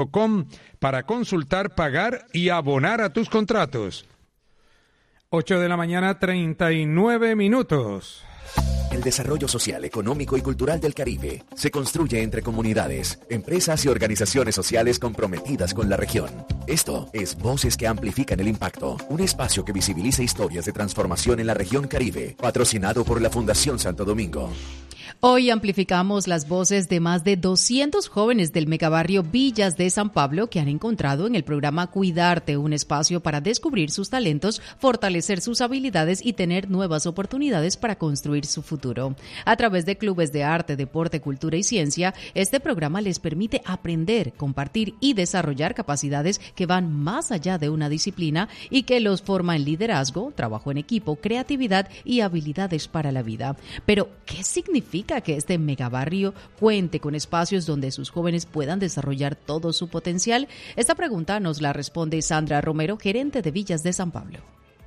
para consultar, pagar y abonar a tus contratos. 8:39 a.m. El desarrollo social, económico y cultural del Caribe se construye entre comunidades, empresas y organizaciones sociales comprometidas con la región. Esto es Voces que Amplifican el Impacto, un espacio que visibiliza historias de transformación en la región Caribe, patrocinado por la Fundación Santo Domingo. Hoy amplificamos las voces de más de 200 jóvenes del megabarrio Villas de San Pablo que han encontrado en el programa Cuidarte un espacio para descubrir sus talentos, fortalecer sus habilidades y tener nuevas oportunidades para construir su futuro. A través de clubes de arte, deporte, cultura y ciencia, este programa les permite aprender, compartir y desarrollar capacidades que van más allá de una disciplina y que los forma en liderazgo, trabajo en equipo, creatividad y habilidades para la vida. Pero, ¿qué significa que este megabarrio cuente con espacios donde sus jóvenes puedan desarrollar todo su potencial? Esta pregunta nos la responde Sandra Romero, gerente de Villas de San Pablo.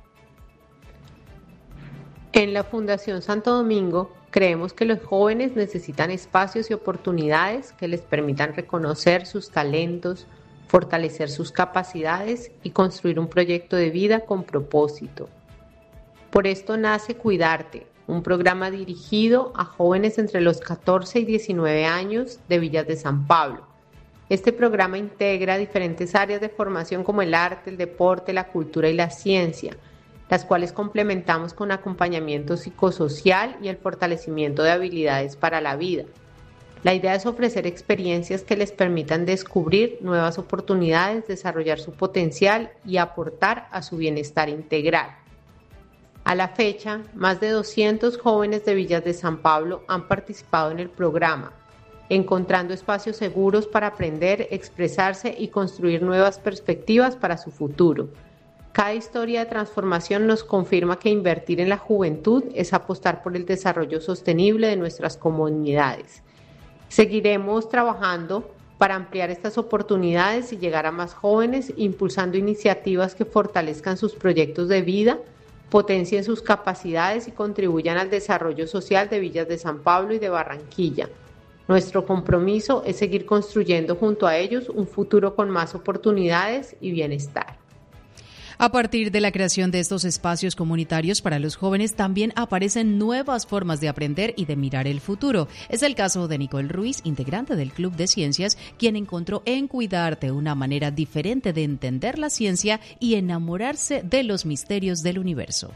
En la Fundación Santo Domingo creemos que los jóvenes necesitan espacios y oportunidades que les permitan reconocer sus talentos, fortalecer sus capacidades y construir un proyecto de vida con propósito. Por esto nace Cuidarte, un programa dirigido a jóvenes entre los 14 y 19 años de Villas de San Pablo. Este programa integra diferentes áreas de formación como el arte, el deporte, la cultura y la ciencia, las cuales complementamos con acompañamiento psicosocial y el fortalecimiento de habilidades para la vida. La idea es ofrecer experiencias que les permitan descubrir nuevas oportunidades, desarrollar su potencial y aportar a su bienestar integral. A la fecha, más de 200 jóvenes de Villas de San Pablo han participado en el programa, encontrando espacios seguros para aprender, expresarse y construir nuevas perspectivas para su futuro. Cada historia de transformación nos confirma que invertir en la juventud es apostar por el desarrollo sostenible de nuestras comunidades. Seguiremos trabajando para ampliar estas oportunidades y llegar a más jóvenes, impulsando iniciativas que fortalezcan sus proyectos de vida, potencien sus capacidades y contribuyan al desarrollo social de Villas de San Pablo y de Barranquilla. Nuestro compromiso es seguir construyendo junto a ellos un futuro con más oportunidades y bienestar. A partir de la creación de estos espacios comunitarios para los jóvenes, también aparecen nuevas formas de aprender y de mirar el futuro. Es el caso de Nicole Ruiz, integrante del Club de Ciencias, quien encontró en Cuidarte una manera diferente de entender la ciencia y enamorarse de los misterios del universo.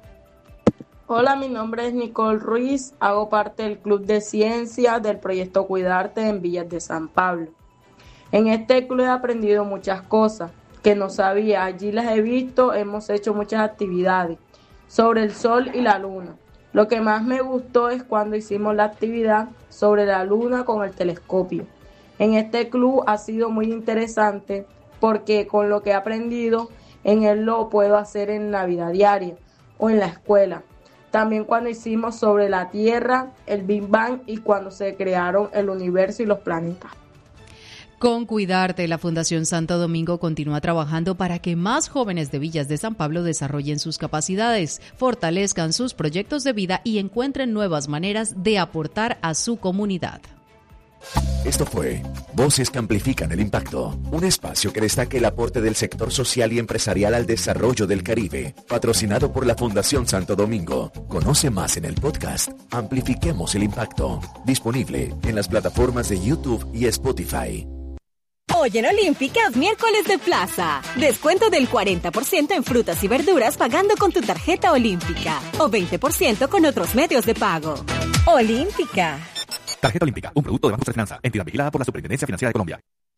Hola, mi nombre es Nicole Ruiz, hago parte del Club de Ciencias del proyecto Cuidarte en Villas de San Pablo. En este club he aprendido muchas cosas que no sabía, allí las he visto, hemos hecho muchas actividades sobre el sol y la luna. Lo que más me gustó es cuando hicimos la actividad sobre la luna con el telescopio. En este club ha sido muy interesante porque con lo que he aprendido en él lo puedo hacer en la vida diaria o en la escuela. También cuando hicimos sobre la Tierra, el Big Bang y cuando se crearon el universo y los planetas. Con Cuidarte, la Fundación Santo Domingo continúa trabajando para que más jóvenes de Villas de San Pablo desarrollen sus capacidades, fortalezcan sus proyectos de vida y encuentren nuevas maneras de aportar a su comunidad. Esto fue Voces que Amplifican el Impacto, un espacio que destaca el aporte del sector social y empresarial al desarrollo del Caribe, patrocinado por la Fundación Santo Domingo. Conoce más en el podcast Amplifiquemos el Impacto, disponible en las plataformas de YouTube y Spotify. Hoy en Olímpica es miércoles de plaza. Descuento del 40% en frutas y verduras pagando con tu tarjeta Olímpica o 20% con otros medios de pago. Olímpica. Tarjeta Olímpica, un producto de Banco de Finanza, entidad vigilada por la Superintendencia Financiera de Colombia.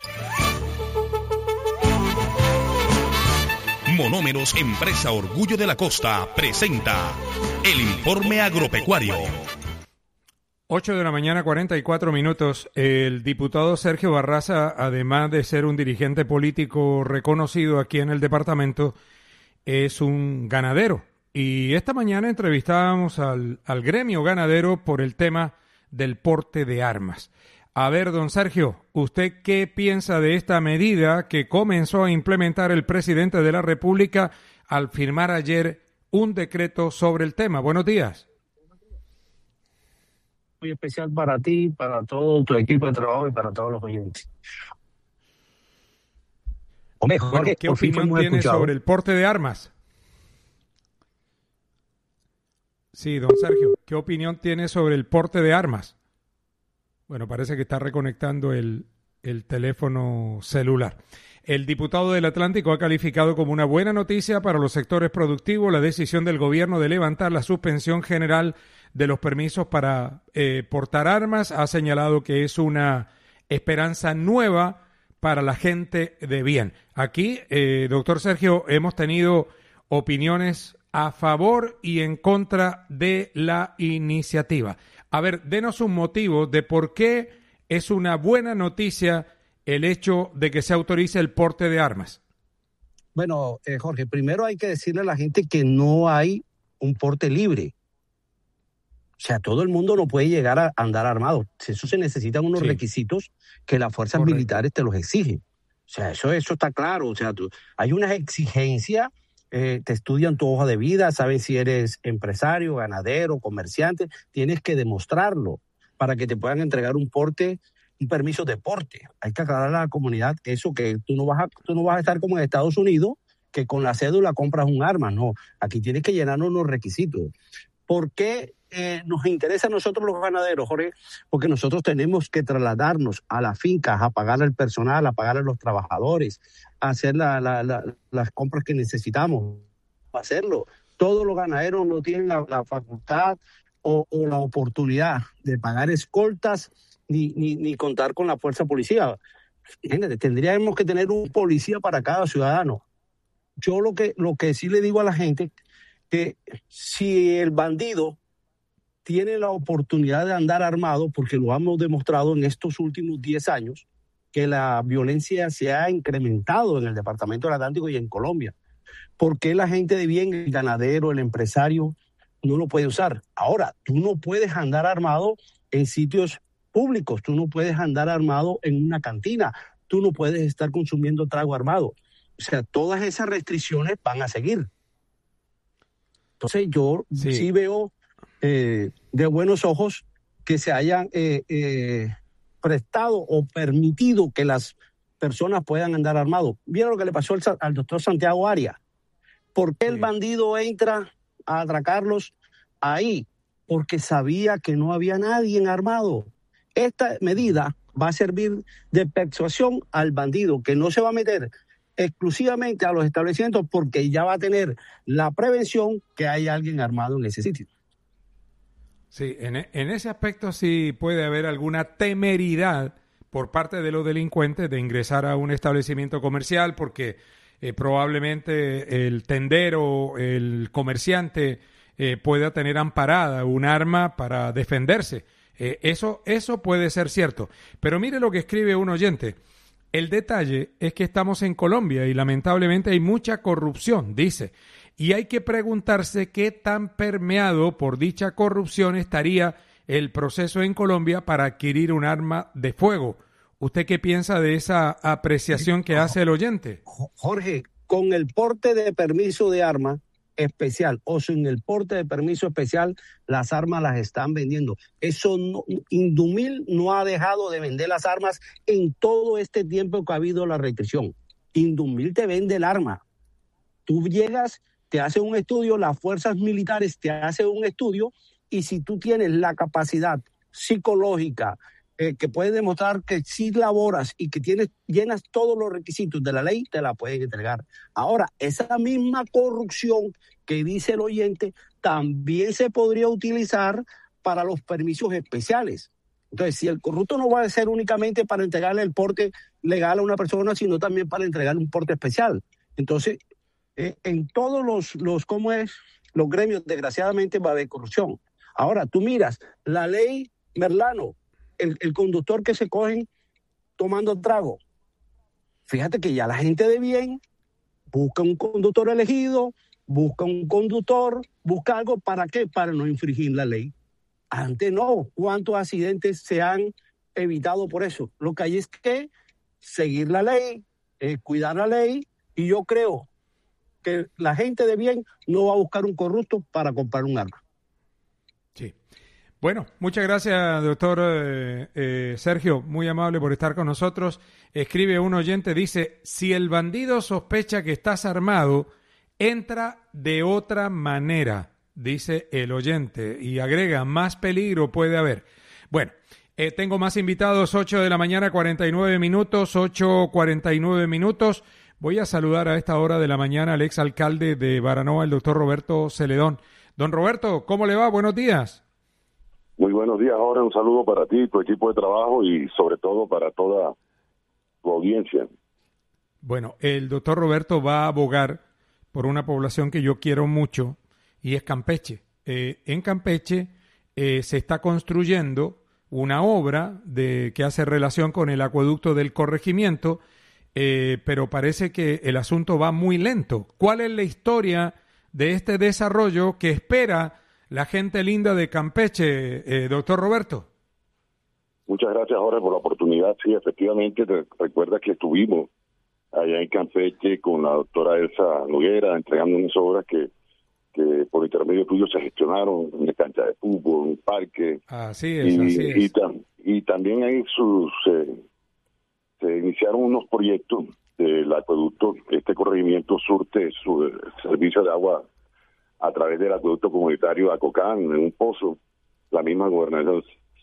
Monómeros, empresa Orgullo de la Costa, presenta el Informe Agropecuario. 8:44 a.m. El diputado Sergio Barraza, además de ser un dirigente político reconocido aquí en el departamento, es un ganadero. Y esta mañana entrevistábamos al gremio ganadero por el tema del porte de armas. A ver, don Sergio, ¿usted qué piensa de esta medida que comenzó a implementar el presidente de la República al firmar ayer un decreto sobre el tema? Buenos días. Muy especial para ti, para todo tu equipo de trabajo y para todos los oyentes. Hombre, Jorge, bueno, ¿qué opinión tiene sobre el porte de armas? Sí, don Sergio, ¿qué opinión tiene sobre el porte de armas? Bueno, parece que está reconectando el teléfono celular. El diputado del Atlántico ha calificado como una buena noticia para los sectores productivos la decisión del gobierno de levantar la suspensión general de los permisos para portar armas. Ha señalado que es una esperanza nueva para la gente de bien. Aquí, doctor Sergio, hemos tenido opiniones a favor y en contra de la iniciativa. A ver, denos un motivo de por qué es una buena noticia el hecho de que se autorice el porte de armas. Bueno, Jorge, primero hay que decirle a la gente que no hay un porte libre. O sea, todo el mundo no puede llegar a andar armado. Eso se necesitan unos requisitos que las fuerzas militares te los exigen. O sea, eso está claro. O sea, hay unas exigencias. Te estudian tu hoja de vida, saben si eres empresario, ganadero, comerciante, tienes que demostrarlo para que te puedan entregar un permiso de porte. Hay que aclarar a la comunidad eso, que tú no vas a estar como en Estados Unidos, que con la cédula compras un arma. No, aquí tienes que llenar unos requisitos. ¿Por qué nos interesa a nosotros los ganaderos, Jorge? Porque nosotros tenemos que trasladarnos a las fincas, a pagar al personal, a pagar a los trabajadores, a hacer las compras que necesitamos, a hacerlo. Todos los ganaderos no tienen la facultad o la oportunidad de pagar escoltas ni contar con la fuerza policial. Fíjate, tendríamos que tener un policía para cada ciudadano. Yo lo que sí le digo a la gente, que si el bandido tiene la oportunidad de andar armado, porque lo hemos demostrado en estos últimos 10 años, que la violencia se ha incrementado en el departamento del Atlántico y en Colombia. ¿Por qué la gente de bien, el ganadero, el empresario, no lo puede usar? Ahora, tú no puedes andar armado en sitios públicos, tú no puedes andar armado en una cantina, tú no puedes estar consumiendo trago armado. O sea, todas esas restricciones van a seguir. Entonces yo sí veo de buenos ojos que se hayan prestado o permitido que las personas puedan andar armados. ¿Vieron lo que le pasó al doctor Santiago Arias? ¿Por qué el bandido entra a atracarlos ahí? Porque sabía que no había nadie armado. Esta medida va a servir de persuasión al bandido, que no se va a meter exclusivamente a los establecimientos, porque ya va a tener la prevención que hay alguien armado en ese sitio. Sí, en ese aspecto sí puede haber alguna temeridad por parte de los delincuentes de ingresar a un establecimiento comercial, porque probablemente el tendero, el comerciante pueda tener amparada un arma para defenderse. Eso puede ser cierto. Pero mire lo que escribe un oyente. El detalle es que estamos en Colombia y lamentablemente hay mucha corrupción, dice, y hay que preguntarse qué tan permeado por dicha corrupción estaría el proceso en Colombia para adquirir un arma de fuego. ¿Usted qué piensa de esa apreciación que hace el oyente? Jorge, con el porte de permiso de arma especial o sin el porte de permiso especial, las armas las están vendiendo. Indumil no ha dejado de vender las armas en todo este tiempo que ha habido la restricción. Indumil te vende el arma. Tú llegas, te hace un estudio, las fuerzas militares te hacen un estudio, y si tú tienes la capacidad psicológica, que puedes demostrar que sí laboras y que llenas todos los requisitos de la ley, te la pueden entregar. Ahora, esa misma corrupción que dice el oyente también se podría utilizar para los permisos especiales. Entonces, si el corrupto no va a ser únicamente para entregarle el porte legal a una persona, sino también para entregarle un porte especial. Entonces, en todos los gremios, desgraciadamente, va a haber corrupción. Ahora, tú miras la ley Merlano, el conductor que se cogen tomando trago. Fíjate que ya la gente de bien busca un conductor elegido, busca un conductor, busca algo. ¿Para qué? Para no infringir la ley. Antes no. ¿Cuántos accidentes se han evitado por eso? Lo que hay es que seguir la ley, cuidar la ley, y yo creo que la gente de bien no va a buscar un corrupto para comprar un arma. Sí. Bueno, muchas gracias, doctor Sergio, muy amable por estar con nosotros. Escribe un oyente, dice, si el bandido sospecha que estás armado, entra de otra manera, dice el oyente, y agrega, más peligro puede haber. Bueno, tengo más invitados, 8 de la mañana, 49 minutos, 8:49 minutos. Voy a saludar a esta hora de la mañana al exalcalde de Baranoa, el doctor Roberto Celedón. Don Roberto, ¿cómo le va? Buenos días. Muy buenos días, Jorge. Un saludo para ti, tu equipo de trabajo y sobre todo para toda tu audiencia. Bueno, el doctor Roberto va a abogar por una población que yo quiero mucho y es Campeche. En Campeche se está construyendo una obra que hace relación con el acueducto del corregimiento, pero parece que el asunto va muy lento. ¿Cuál es la historia de este desarrollo que espera la gente linda de Campeche, doctor Roberto? Muchas gracias, Jorge, por la oportunidad. Sí, efectivamente, recuerda que estuvimos allá en Campeche con la doctora Elsa Noguera entregando unas obras que por intermedio tuyo se gestionaron, una cancha de fútbol, un parque. Así es. Y también ahí se iniciaron unos proyectos del acueducto. Este corregimiento surte su servicio de agua a través del acueducto comunitario Acocán, en un pozo. La misma gobernación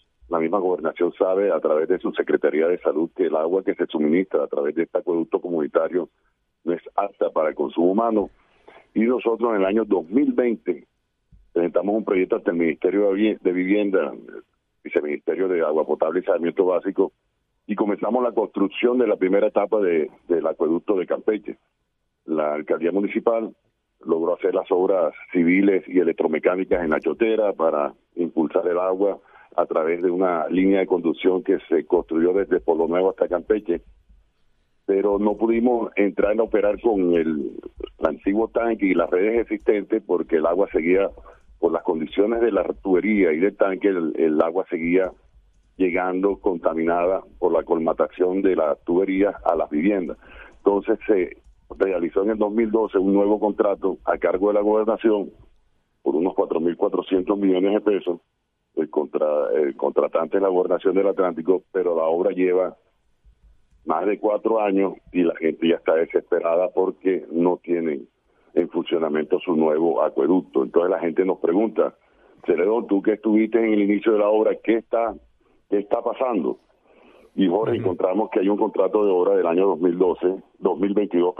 sabe a través de su Secretaría de Salud que el agua que se suministra a través de este acueducto comunitario no es apta para el consumo humano. Y nosotros en el año 2020 presentamos un proyecto ante el Ministerio de Vivienda, el Viceministerio de Agua Potable y Saneamiento Básico, y comenzamos la construcción de la primera etapa del acueducto de Campeche. La alcaldía municipal logró hacer las obras civiles y electromecánicas en la chotera para impulsar el agua a través de una línea de conducción que se construyó desde Pueblo Nuevo hasta Campeche, pero no pudimos entrar a operar con el antiguo tanque y las redes existentes porque el agua seguía, por las condiciones de la tubería y del tanque, el agua seguía llegando contaminada por la colmatación de la tubería a las viviendas. Entonces se realizó en el 2012 un nuevo contrato a cargo de la gobernación por unos 4.400 millones de pesos. El contratante es la Gobernación del Atlántico, pero la obra lleva más de 4 años y la gente ya está desesperada porque no tienen en funcionamiento su nuevo acueducto. Entonces la gente nos pregunta, Celedón, tú que estuviste en el inicio de la obra, ¿qué está pasando? Y Jorge, encontramos que hay un contrato de obra del año 2022,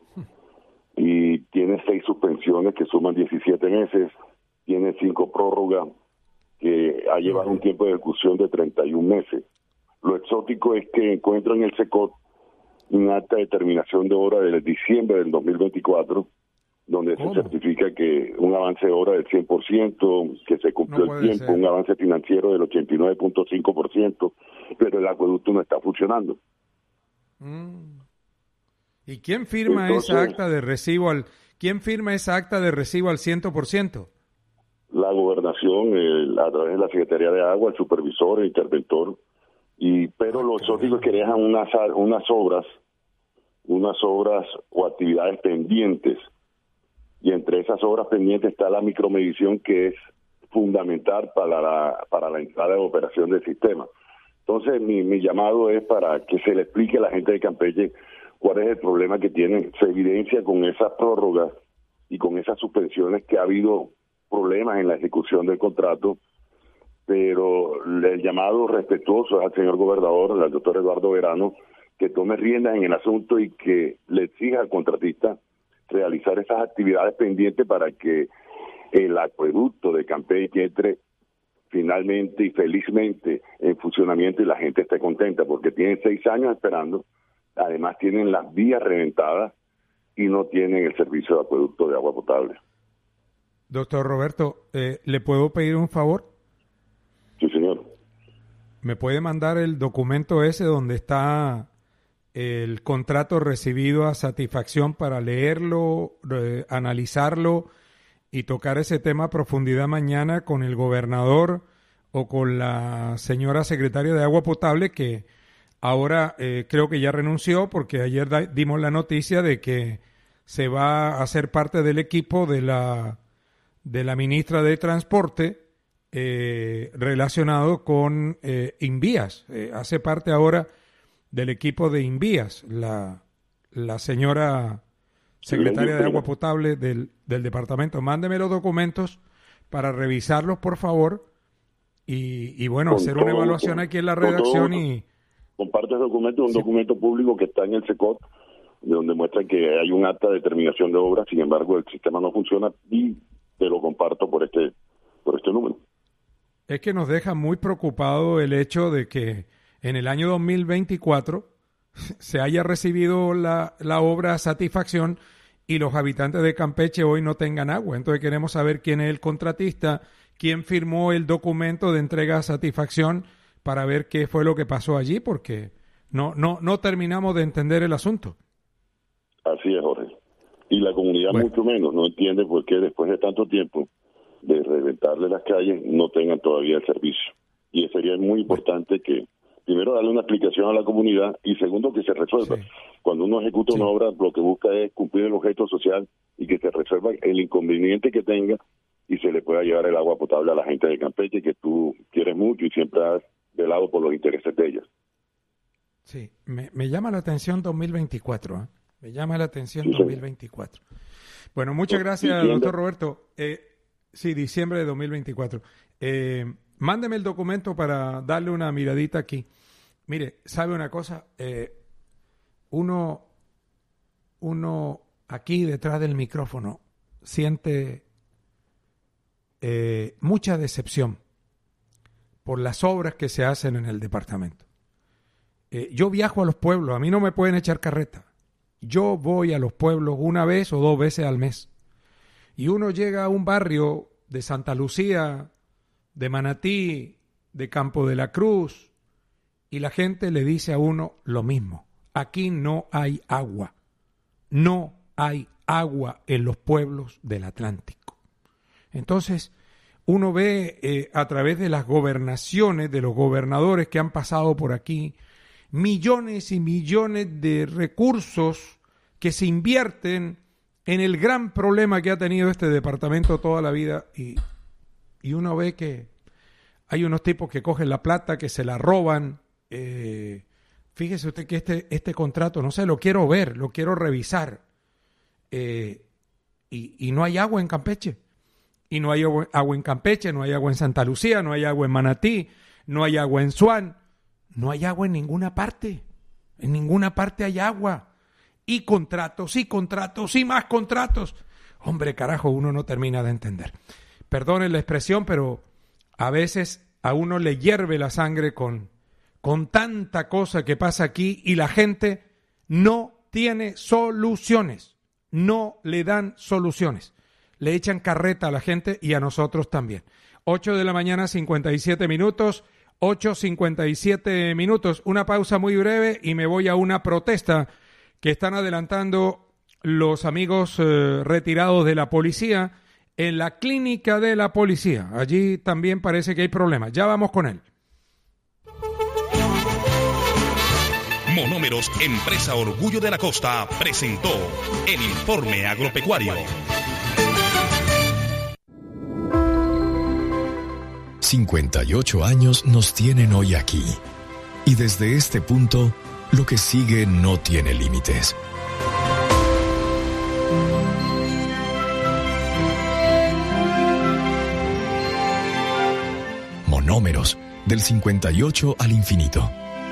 y tiene 6 suspensiones que suman 17 meses, tiene 5 prórrogas que ha llevado un tiempo de ejecución de 31 meses. Lo exótico es que encuentro en el SECOT un acta de terminación de obra del diciembre del 2024, donde se certifica que un avance de obra del 100%, que se cumplió el tiempo, un avance financiero del 89.5%, pero el acueducto no está funcionando. ¿Y quién firma esa acta de recibo al 100%? La gobernación, a través de la Secretaría de Agua, el supervisor, el interventor, pero lo exótico es que dejan unas obras o actividades pendientes, y entre esas obras pendientes está la micromedición, que es fundamental para la entrada de operación del sistema. Entonces mi llamado es para que se le explique a la gente de Campeche cuál es el problema que tienen. Se evidencia con esas prórrogas y con esas suspensiones que ha habido problemas en la ejecución del contrato, pero el llamado respetuoso es al señor gobernador, al doctor Eduardo Verano, que tome riendas en el asunto y que le exija al contratista realizar esas actividades pendientes para que el acueducto de Campeche entre finalmente y felizmente en funcionamiento y la gente esté contenta, porque tienen 6 años esperando, además tienen las vías reventadas y no tienen el servicio de acueducto de agua potable. Doctor Roberto, ¿le puedo pedir un favor? Sí, señor. ¿Me puede mandar el documento ese donde está el contrato recibido a satisfacción para leerlo, analizarlo y tocar ese tema a profundidad mañana con el gobernador o con la señora secretaria de Agua Potable, que ahora creo que ya renunció, porque ayer dimos la noticia de que se va a hacer parte del equipo de la ministra de Transporte, relacionado con Invías. Hace parte ahora del equipo de Invías, la señora secretaria de Agua Potable del departamento. Mándeme los documentos para revisarlos, por favor, y bueno, hacer una evaluación aquí en la redacción. Comparte el documento, un documento público que está en el SECOT, donde muestra que hay un acta de terminación de obra, sin embargo el sistema no funciona, y te lo comparto por este número. Es que nos deja muy preocupado el hecho de que en el año 2024 se haya recibido la obra a satisfacción y los habitantes de Campeche hoy no tengan agua. Entonces queremos saber quién es el contratista, quién firmó el documento de entrega a satisfacción, para ver qué fue lo que pasó allí, porque no terminamos de entender el asunto. Así es, Jorge. Y la comunidad mucho menos, no entiende por qué después de tanto tiempo de reventarle las calles no tengan todavía el servicio. Y sería muy importante que, primero, darle una explicación a la comunidad, y segundo, que se resuelva. Sí. Cuando uno ejecuta una obra, lo que busca es cumplir el objeto social y que se resuelva el inconveniente que tenga y se le pueda llevar el agua potable a la gente de Campeche, que tú quieres mucho y siempre has velado por los intereses de ellas. Sí, me llama la atención 2024, ¿eh? Me llama la atención 2024. Bueno, muchas gracias, doctor Roberto. Sí, diciembre de 2024. Mándeme el documento para darle una miradita aquí. Mire, ¿sabe una cosa? Uno aquí detrás del micrófono siente mucha decepción por las obras que se hacen en el departamento. Yo viajo a los pueblos, a mí no me pueden echar carreta. Yo voy a los pueblos una vez o dos veces al mes. Y uno llega a un barrio de Santa Lucía, de Manatí, de Campo de la Cruz, y la gente le dice a uno lo mismo. Aquí no hay agua. No hay agua en los pueblos del Atlántico. Entonces, uno ve a través de las gobernaciones, de los gobernadores que han pasado por aquí, millones y millones de recursos que se invierten en el gran problema que ha tenido este departamento toda la vida, y uno ve que hay unos tipos que cogen la plata, que se la roban. Fíjese usted que este contrato, no sé, lo quiero ver, lo quiero revisar, y no hay agua en Campeche. Y no hay agua en Campeche, no hay agua en Santa Lucía, no hay agua en Manatí, no hay agua en Suán, no hay agua en ninguna parte. En ninguna parte hay agua. Y contratos, y más contratos. Hombre, carajo, uno no termina de entender. Perdonen la expresión, pero a veces a uno le hierve la sangre con tanta cosa que pasa aquí, y la gente no tiene soluciones. No le dan soluciones. Le echan carreta a la gente y a nosotros también. 8 de la mañana, 57 minutos. 8:57 minutos. Una pausa muy breve y me voy a una protesta que están adelantando los amigos retirados de la policía en la clínica de la policía. Allí también parece que hay problemas. Ya vamos con él. Monómeros, empresa Orgullo de la Costa, presentó el informe agropecuario. 58 años nos tienen hoy aquí. Y desde este punto, lo que sigue no tiene límites. Monómeros, del 58 al infinito.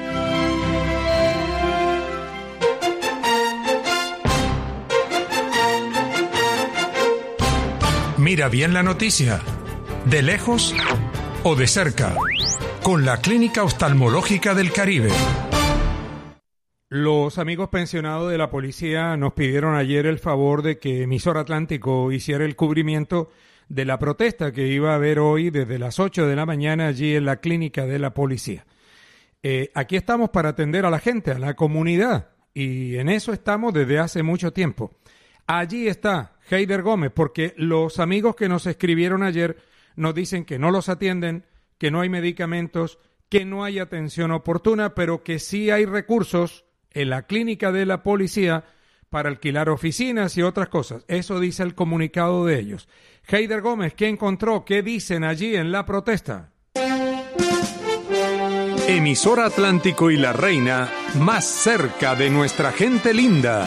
Mira bien la noticia. De lejos o de cerca, con la Clínica Oftalmológica del Caribe. Los amigos pensionados de la policía nos pidieron ayer el favor de que Emisor Atlántico hiciera el cubrimiento de la protesta que iba a haber hoy desde las 8 de la mañana allí en la clínica de la policía. Aquí estamos para atender a la gente, a la comunidad, y en eso estamos desde hace mucho tiempo. Allí está Heider Gómez, porque los amigos que nos escribieron ayer nos dicen que no los atienden, que no hay medicamentos, que no hay atención oportuna, pero que sí hay recursos en la clínica de la policía para alquilar oficinas y otras cosas. Eso dice el comunicado de ellos. Heider Gómez, ¿qué encontró? ¿Qué dicen allí en la protesta? Emisora Atlántico y La Reina, más cerca de nuestra gente linda.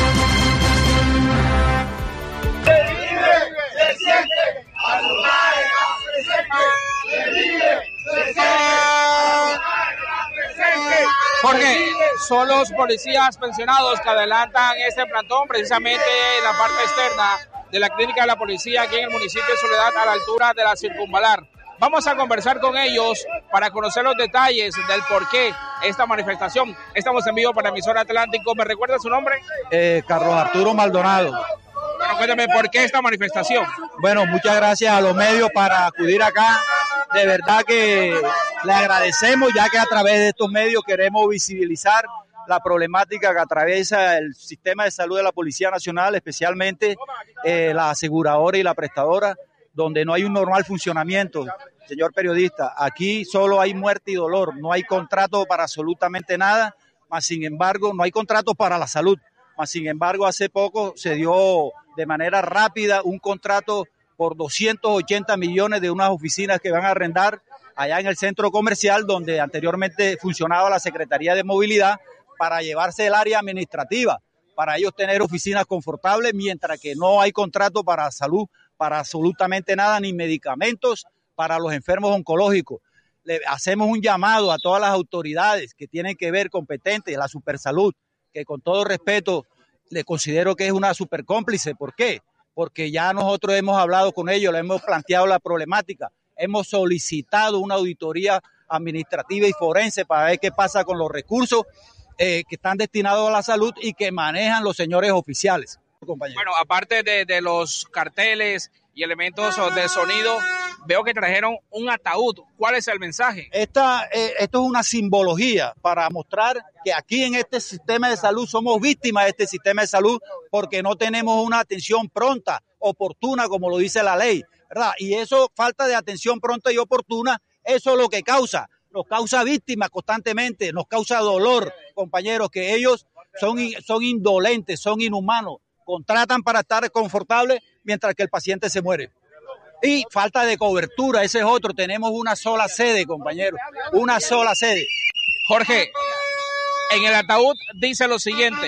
Jorge, son los policías pensionados que adelantan este plantón precisamente en la parte externa de la clínica de la policía aquí en el municipio de Soledad, a la altura de la Circunvalar. Vamos a conversar con ellos para conocer los detalles del porqué esta manifestación. Estamos en vivo para Emisora Atlántico. ¿Me recuerda su nombre? Carlos Arturo Maldonado. Bueno, cuéntame, ¿por qué esta manifestación? Bueno, muchas gracias a los medios para acudir acá. De verdad que le agradecemos, ya que a través de estos medios queremos visibilizar la problemática que atraviesa el sistema de salud de la Policía Nacional, especialmente la aseguradora y la prestadora, donde no hay un normal funcionamiento. Señor periodista, aquí solo hay muerte y dolor, no hay contrato para absolutamente nada, mas sin embargo no hay contrato para la salud, mas sin embargo hace poco se dio de manera rápida un contrato por 280 millones de unas oficinas que van a arrendar allá en el centro comercial donde anteriormente funcionaba la Secretaría de Movilidad para llevarse el área administrativa, para ellos tener oficinas confortables, mientras que no hay contrato para salud, para absolutamente nada, ni medicamentos para los enfermos oncológicos. Le hacemos un llamado a todas las autoridades que tienen que ver competentes, la Supersalud, que con todo respeto le considero que es una super cómplice. ¿Por qué? Porque ya nosotros hemos hablado con ellos, le hemos planteado la problemática, hemos solicitado una auditoría administrativa y forense para ver qué pasa con los recursos que están destinados a la salud y que manejan los señores oficiales. Compañero. Bueno, aparte de los carteles y elementos de sonido, veo que trajeron un ataúd. ¿Cuál es el mensaje? Esto es una simbología para mostrar que aquí en este sistema de salud somos víctimas de este sistema de salud porque no tenemos una atención pronta, oportuna, como lo dice la ley, ¿verdad? Y eso, falta de atención pronta y oportuna, eso es lo que nos causa víctimas constantemente, nos causa dolor, compañeros, que ellos son indolentes, son inhumanos, contratan para estar confortables mientras que el paciente se muere. Y falta de cobertura, ese es otro. Tenemos una sola sede, compañeros, una sola sede. Jorge, en el ataúd dice lo siguiente: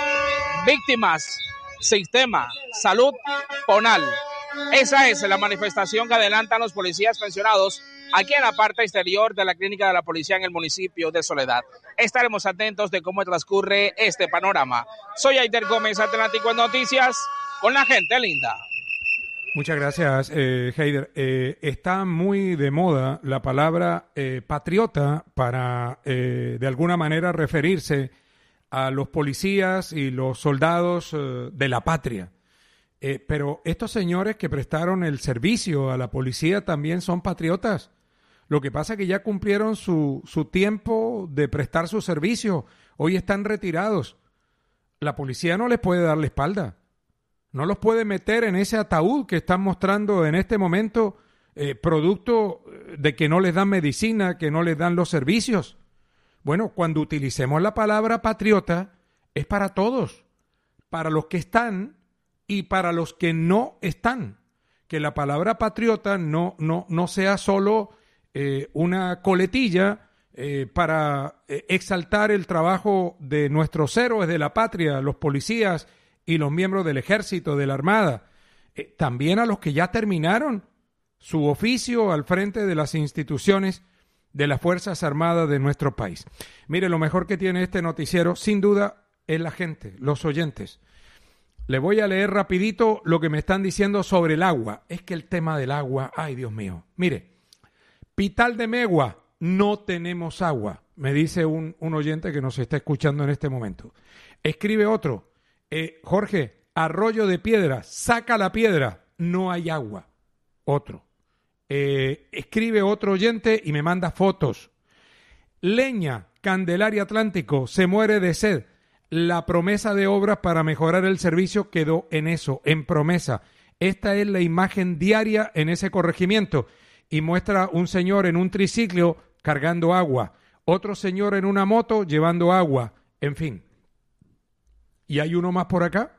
víctimas, sistema, salud, PONAL. Esa es la manifestación que adelantan los policías pensionados aquí en la parte exterior de la clínica de la policía en el municipio de Soledad. Estaremos atentos de cómo transcurre este panorama. Soy Heider Gómez, Atlántico en Noticias, con la gente linda. Muchas gracias, Heider. Está muy de moda la palabra patriota para, de alguna manera, referirse a los policías y los soldados de la patria. Pero estos señores que prestaron el servicio a la policía también son patriotas. Lo que pasa es que ya cumplieron su tiempo de prestar su servicio. Hoy están retirados. La policía no les puede dar la espalda. No los puede meter en ese ataúd que están mostrando en este momento, producto de que no les dan medicina, que no les dan los servicios. Bueno, cuando utilicemos la palabra patriota, es para todos, para los que están y para los que no están. Que la palabra patriota no sea solo una coletilla para exaltar el trabajo de nuestros héroes de la patria, los policías y los miembros del ejército, de la armada, también a los que ya terminaron su oficio al frente de las instituciones de las Fuerzas Armadas de nuestro país. Mire, lo mejor que tiene este noticiero, sin duda, es la gente, los oyentes. Le voy a leer rapidito lo que me están diciendo sobre el agua. Es que el tema del agua, ay Dios mío. Mire, Pital de Megua, no tenemos agua, me dice un oyente que nos está escuchando en este momento. Escribe otro, Jorge, Arroyo de Piedra, saca la piedra, no hay agua. Otro. Escribe otro oyente y me manda fotos. Leña, Candelaria Atlántico, se muere de sed. La promesa de obras para mejorar el servicio quedó en eso, en promesa. Esta es la imagen diaria en ese corregimiento. Y muestra un señor en un triciclo cargando agua. Otro señor en una moto llevando agua. En fin. Y hay uno más por acá.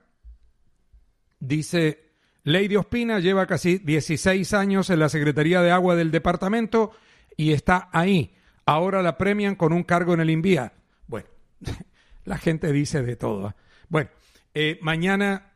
Dice, Lady Ospina lleva casi 16 años en la Secretaría de Agua del departamento y está ahí. Ahora la premian con un cargo en el INVIA. Bueno, la gente dice de todo, ¿eh? Bueno, mañana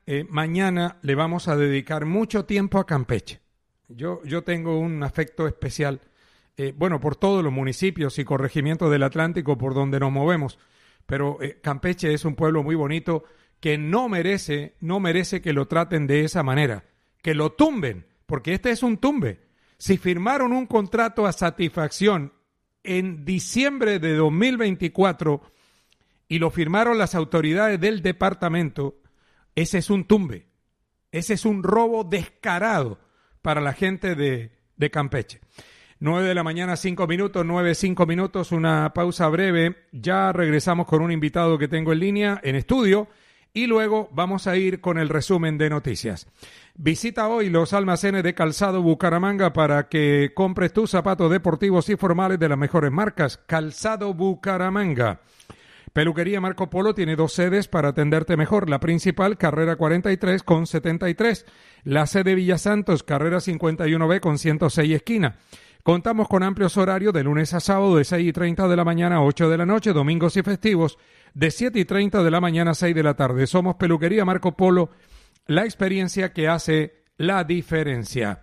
le vamos a dedicar mucho tiempo a Campeche. Yo tengo un afecto especial, por todos los municipios y corregimientos del Atlántico por donde nos movemos, pero Campeche es un pueblo muy bonito que no merece que lo traten de esa manera, que lo tumben, porque este es un tumbe. Si firmaron un contrato a satisfacción en diciembre de 2024 y lo firmaron las autoridades del departamento, ese es un tumbe, ese es un robo descarado para la gente de Campeche. 9 de la mañana, 5 minutos, 9:05 minutos, una pausa breve. Ya regresamos con un invitado que tengo en línea, en estudio, y luego vamos a ir con el resumen de noticias. Visita hoy los almacenes de Calzado Bucaramanga para que compres tus zapatos deportivos y formales de las mejores marcas. Calzado Bucaramanga. Peluquería Marco Polo tiene 2 sedes para atenderte mejor. La principal, carrera 43 con 73. La sede Villa Santos, carrera 51B con 106 esquina. Contamos con amplios horarios de lunes a sábado de 6:30 de la mañana a 8 de la noche, domingos y festivos de 7:30 de la mañana a 6 de la tarde. Somos Peluquería Marco Polo, la experiencia que hace la diferencia.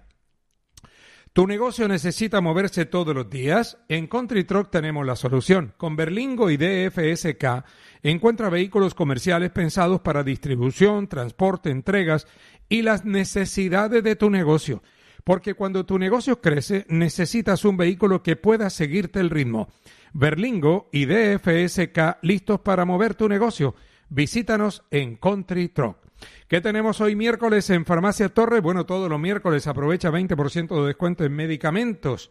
¿Tu negocio necesita moverse todos los días? En Country Truck tenemos la solución. Con Berlingo y DFSK encuentra vehículos comerciales pensados para distribución, transporte, entregas y las necesidades de tu negocio. Porque cuando tu negocio crece, necesitas un vehículo que pueda seguirte el ritmo. Berlingo y DFSK listos para mover tu negocio. Visítanos en Country Truck. ¿Qué tenemos hoy miércoles en Farmacia Torres? Bueno, todos los miércoles aprovecha 20% de descuento en medicamentos.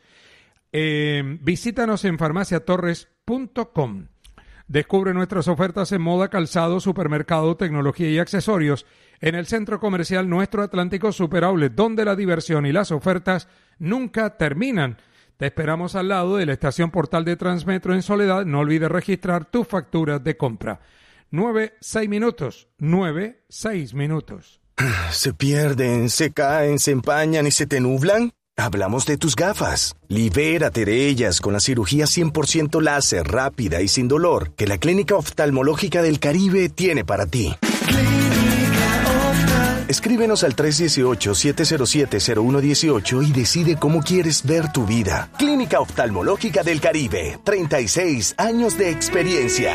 Visítanos en farmaciatorres.com. Descubre nuestras ofertas en moda, calzado, supermercado, tecnología y accesorios en el Centro Comercial Nuestro Atlántico Super Outlet, donde la diversión y las ofertas nunca terminan. Te esperamos al lado de la estación Portal de Transmetro en Soledad. No olvides registrar tus facturas de compra. 9:06 minutos. ¿Se pierden, se caen, se empañan y se te nublan? Hablamos de tus gafas. Libérate de ellas con la cirugía 100% láser, rápida y sin dolor que la Clínica Oftalmológica del Caribe tiene para ti. Escríbenos al 318-707-0118 y decide cómo quieres ver tu vida. Clínica Oftalmológica del Caribe, 36 años de experiencia.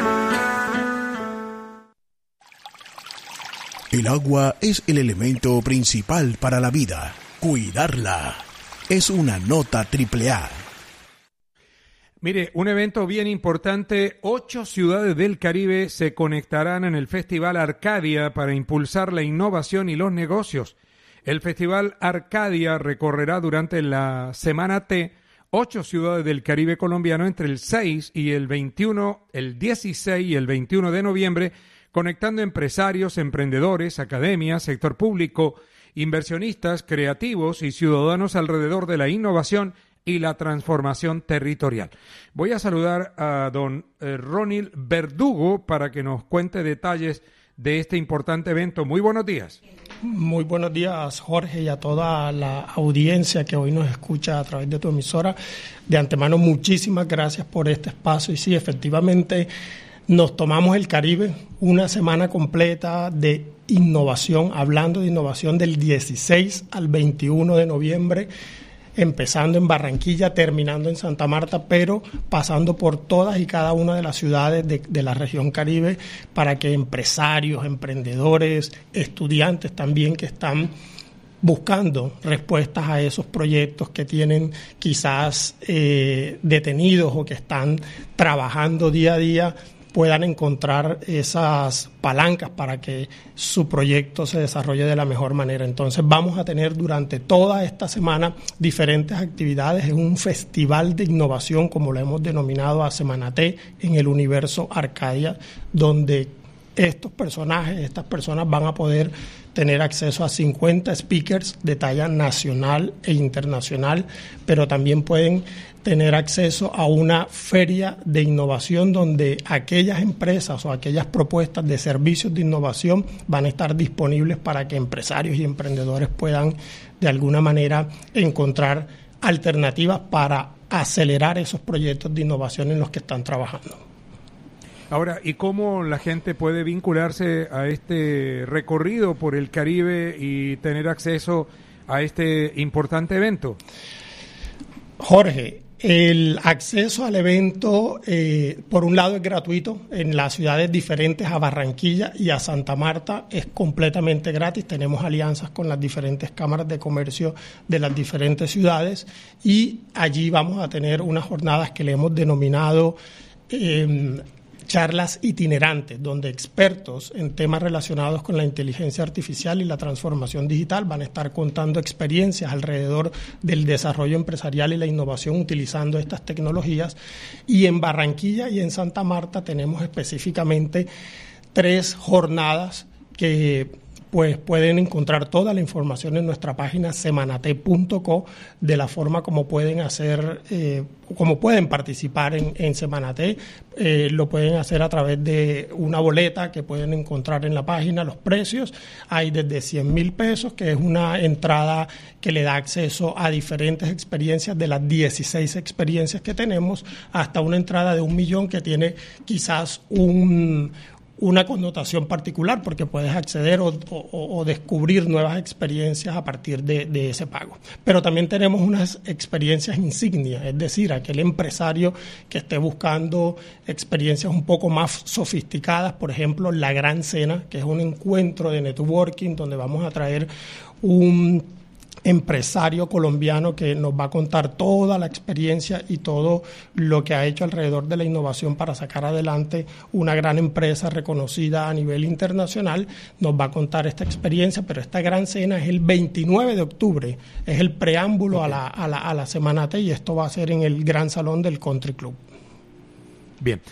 El agua es el elemento principal para la vida. Cuidarla es una nota AAA. Mire, un evento bien importante. 8 ciudades del Caribe se conectarán en el Festival Arcadia para impulsar la innovación y los negocios. El Festival Arcadia recorrerá durante la Semana T 8 ciudades del Caribe colombiano entre el 6 y el 21, el 16 y el 21 de noviembre, conectando empresarios, emprendedores, academias, sector público, inversionistas, creativos y ciudadanos alrededor de la innovación y la transformación territorial. Voy a saludar a don Ronil Verdugo para que nos cuente detalles de este importante evento. Muy buenos días. Muy buenos días, Jorge, y a toda la audiencia que hoy nos escucha a través de tu emisora. De antemano, muchísimas gracias por este espacio. Y sí, efectivamente, nos tomamos el Caribe, una semana completa de innovación, hablando de innovación del 16 al 21 de noviembre, empezando en Barranquilla, terminando en Santa Marta, pero pasando por todas y cada una de las ciudades de la región Caribe para que empresarios, emprendedores, estudiantes también que están buscando respuestas a esos proyectos que tienen quizás detenidos o que están trabajando día a día, puedan encontrar esas palancas para que su proyecto se desarrolle de la mejor manera. Entonces vamos a tener durante toda esta semana diferentes actividades en un festival de innovación, como lo hemos denominado a Semana T, en el Universo Arcadia, donde estos personajes, estas personas van a poder tener acceso a 50 speakers de talla nacional e internacional, pero también pueden tener acceso a una feria de innovación donde aquellas empresas o aquellas propuestas de servicios de innovación van a estar disponibles para que empresarios y emprendedores puedan de alguna manera encontrar alternativas para acelerar esos proyectos de innovación en los que están trabajando. Ahora, ¿y cómo la gente puede vincularse a este recorrido por el Caribe y tener acceso a este importante evento? Jorge, el acceso al evento, por un lado, es gratuito. En las ciudades diferentes, a Barranquilla y a Santa Marta, es completamente gratis. Tenemos alianzas con las diferentes cámaras de comercio de las diferentes ciudades y allí vamos a tener unas jornadas que le hemos denominado charlas itinerantes, donde expertos en temas relacionados con la inteligencia artificial y la transformación digital van a estar contando experiencias alrededor del desarrollo empresarial y la innovación utilizando estas tecnologías. Y en Barranquilla y en Santa Marta tenemos específicamente 3 jornadas que pues pueden encontrar toda la información en nuestra página semanate.co, de la forma como pueden hacer, como pueden participar en Semanate. Lo pueden hacer a través de una boleta que pueden encontrar en la página. Los precios hay desde 100,000 pesos, que es una entrada que le da acceso a diferentes experiencias de las 16 experiencias que tenemos, hasta una entrada de 1 millón que tiene quizás una connotación particular, porque puedes acceder o descubrir nuevas experiencias a partir de ese pago. Pero también tenemos unas experiencias insignia, es decir, aquel empresario que esté buscando experiencias un poco más sofisticadas, por ejemplo, la Gran Cena, que es un encuentro de networking donde vamos a traer un empresario colombiano que nos va a contar toda la experiencia y todo lo que ha hecho alrededor de la innovación para sacar adelante una gran empresa reconocida a nivel internacional. Nos va a contar esta experiencia, pero esta Gran Cena es el 29 de octubre, es el preámbulo a la Semanate, y esto va a ser en el Gran Salón del Country Club. Bien,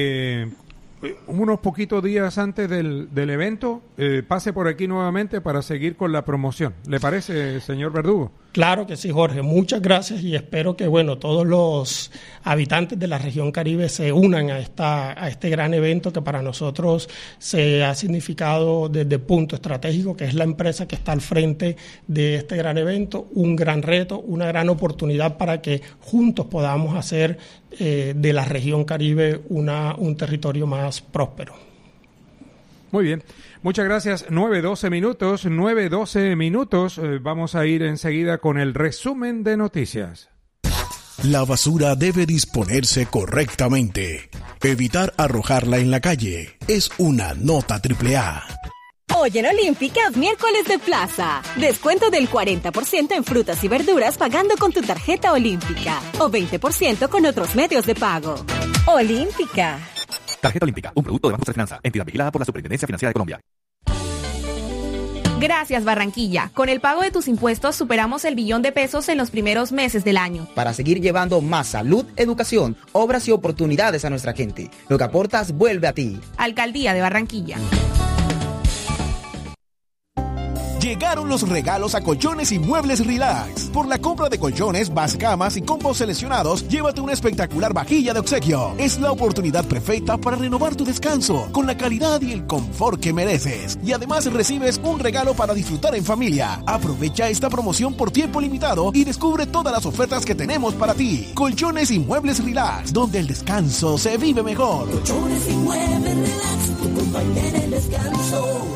unos poquitos días antes del evento, pase por aquí nuevamente para seguir con la promoción. ¿Le parece, señor Verdugo? Claro que sí, Jorge. Muchas gracias y espero que todos los habitantes de la región Caribe se unan a este gran evento que para nosotros se ha significado desde el punto estratégico, que es la empresa que está al frente de este gran evento, un gran reto, una gran oportunidad para que juntos podamos hacer de la región Caribe un territorio más próspero. Muy bien, muchas gracias. 9:12 minutos. Vamos a ir enseguida con el resumen de noticias. La basura debe disponerse correctamente. Evitar arrojarla en la calle es una nota AAA. Hoy en Olímpicas, miércoles de plaza. Descuento del 40% en frutas y verduras pagando con tu tarjeta Olímpica. O 20% con otros medios de pago. Olímpica. Tarjeta Olímpica, un producto de Banco de Finanza, entidad vigilada por la Superintendencia Financiera de Colombia. Gracias, Barranquilla. Con el pago de tus impuestos superamos el $1 billón en los primeros meses del año. Para seguir llevando más salud, educación, obras y oportunidades a nuestra gente. Lo que aportas vuelve a ti. Alcaldía de Barranquilla. Llegaron los regalos a Colchones y Muebles Relax. Por la compra de colchones, camas y combos seleccionados, llévate una espectacular vajilla de obsequio. Es la oportunidad perfecta para renovar tu descanso con la calidad y el confort que mereces. Y además recibes un regalo para disfrutar en familia. Aprovecha esta promoción por tiempo limitado y descubre todas las ofertas que tenemos para ti. Colchones y Muebles Relax, donde el descanso se vive mejor. Colchones y Muebles Relax, tu compañía en el descanso.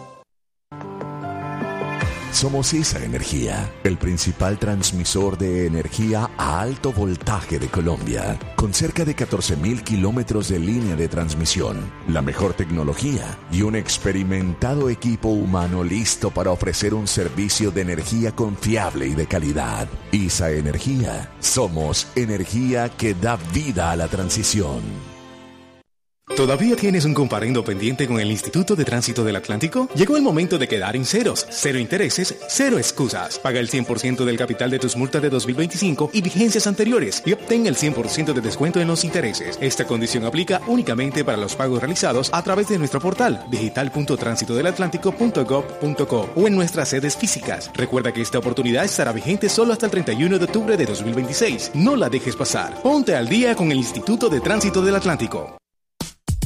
Somos ISA Energía, el principal transmisor de energía a alto voltaje de Colombia, con cerca de 14,000 kilómetros de línea de transmisión, la mejor tecnología y un experimentado equipo humano listo para ofrecer un servicio de energía confiable y de calidad. ISA Energía, somos energía que da vida a la transición. ¿Todavía tienes un comparendo pendiente con el Instituto de Tránsito del Atlántico? Llegó el momento de quedar en ceros. Cero intereses, cero excusas. Paga el 100% del capital de tus multas de 2025 y vigencias anteriores y obtén el 100% de descuento en los intereses. Esta condición aplica únicamente para los pagos realizados a través de nuestro portal digital.transitodelatlántico.gov.co o en nuestras sedes físicas. Recuerda que esta oportunidad estará vigente solo hasta el 31 de octubre de 2026. No la dejes pasar. Ponte al día con el Instituto de Tránsito del Atlántico.